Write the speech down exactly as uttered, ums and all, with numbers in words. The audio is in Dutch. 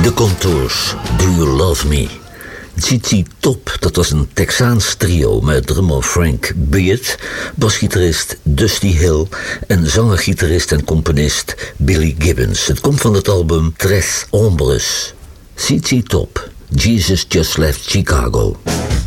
De Contours, Do You Love Me? Z Z Top, dat was een Texaans trio met drummer Frank Beard, basgitarist Dusty Hill en zanger-gitarist en componist Billy Gibbons. Het komt van het album Tres Hombres. Z Z Top, Jesus Just Left Chicago.